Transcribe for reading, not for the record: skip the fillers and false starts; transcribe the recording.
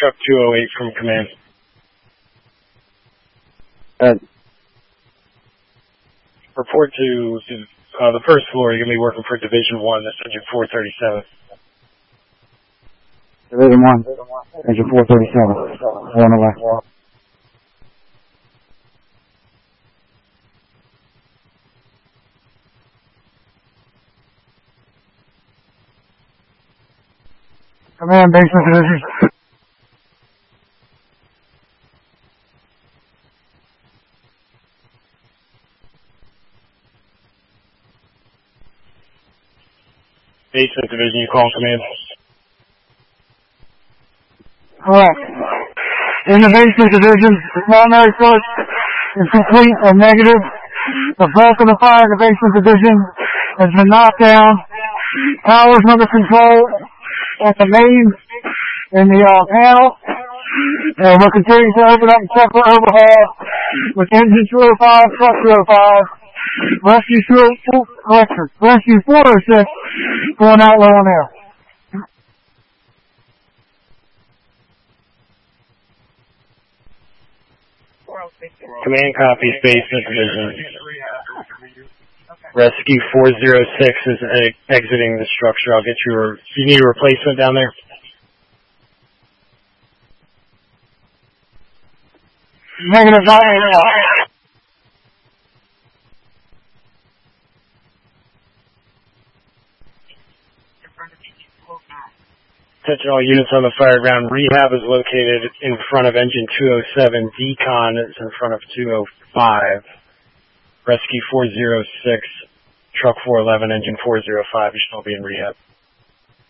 Truck 208 from command. Report to the first floor. You're going to be working for Division 1. That's engine 437. Division 1, engine 437. On the way. Command, basement division. Basement division, you call command. Correct. In the basement division, the primary source is complete or negative. The bulk of the fire in the basement division has been knocked down. Power's under control at the main in the panel. And we're continuing to open up and check for overhaul with engine 205, truck 205. Rescue 406 going out low on air. Command copies, basement division. Rescue 406 is exiting the structure. I'll get you need a replacement down there? Negative, not right now. Attention all units on the fire ground. Rehab is located in front of engine 207. Decon is in front of 205. Rescue 406, truck 411, engine 405. You should all be in rehab.